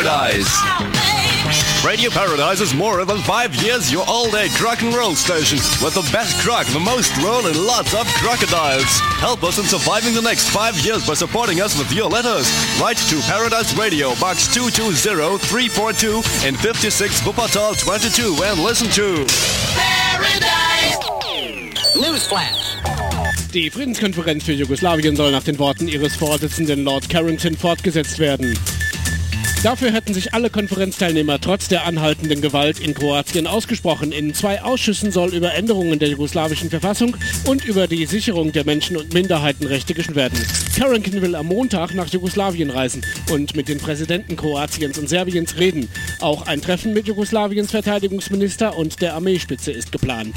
Paradise. Radio Paradise is more than 5 years your all-day truck and roll station with the best truck, the most roll, and lots of crocodiles. Help us in surviving the next 5 years by supporting us with your letters. Write to Paradise Radio, Box 220342 in 56 Wuppertal 22 and listen to Paradise Newsflash. Die Friedenskonferenz für Jugoslawien soll nach den Worten ihres Vorsitzenden Lord Carrington fortgesetzt werden. Dafür hätten sich alle Konferenzteilnehmer trotz der anhaltenden Gewalt in Kroatien ausgesprochen. In 2 Ausschüssen soll über Änderungen der jugoslawischen Verfassung und über die Sicherung der Menschen- und Minderheitenrechte gesprochen werden. Carrington will am Montag nach Jugoslawien reisen und mit den Präsidenten Kroatiens und Serbiens reden. Auch ein Treffen mit Jugoslawiens Verteidigungsminister und der Armeespitze ist geplant.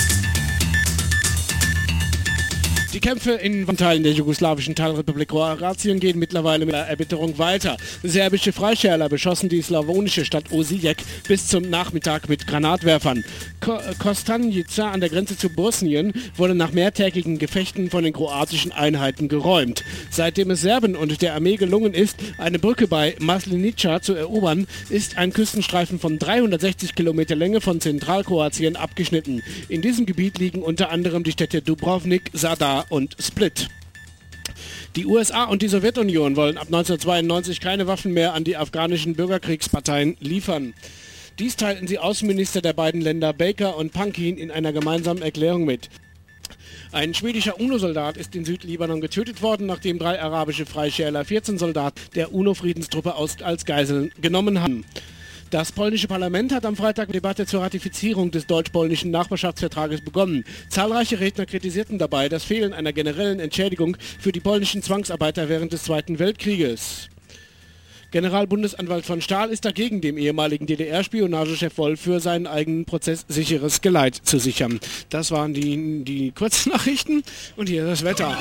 Die Kämpfe in Teilen der jugoslawischen Teilrepublik Kroatien gehen mittlerweile mit Erbitterung weiter. Serbische Freischärler beschossen die slawonische Stadt Osijek bis zum Nachmittag mit Granatwerfern. Kostanjica an der Grenze zu Bosnien wurde nach mehrtägigen Gefechten von den kroatischen Einheiten geräumt. Seitdem es Serben und der Armee gelungen ist, eine Brücke bei Maslenica zu erobern, ist ein Küstenstreifen von 360 Kilometer Länge von Zentralkroatien abgeschnitten. In diesem Gebiet liegen unter anderem die Städte Dubrovnik, Zadar und Split. Die USA und die Sowjetunion wollen ab 1992 keine Waffen mehr an die afghanischen Bürgerkriegsparteien liefern. Dies teilten die Außenminister der beiden Länder Baker und Punkin in einer gemeinsamen Erklärung mit. Ein schwedischer UNO-Soldat ist in Südlibanon getötet worden, nachdem 3 arabische Freischärler 14 Soldaten der UNO-Friedenstruppe als Geiseln genommen haben. Das polnische Parlament hat am Freitag eine Debatte zur Ratifizierung des deutsch-polnischen Nachbarschaftsvertrages begonnen. Zahlreiche Redner kritisierten dabei das Fehlen einer generellen Entschädigung für die polnischen Zwangsarbeiter während des Zweiten Weltkrieges. Generalbundesanwalt von Stahl ist dagegen, dem ehemaligen DDR-Spionagechef Wolf für seinen eigenen Prozess sicheres Geleit zu sichern. Das waren die Kurznachrichten und hier das Wetter.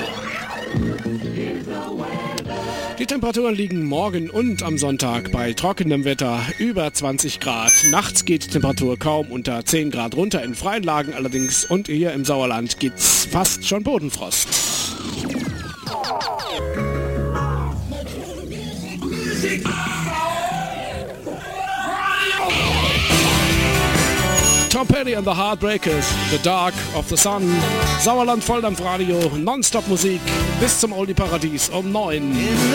Die Temperaturen liegen morgen und am Sonntag bei trockenem Wetter über 20 Grad. Nachts geht die Temperatur kaum unter 10 Grad runter, in freien Lagen allerdings und hier im Sauerland gibt's fast schon Bodenfrost. Tom Petty and the Heartbreakers, The Dark of the Sun, Sauerland Volldampfradio, Nonstop Musik bis zum Oldie Paradies um 9.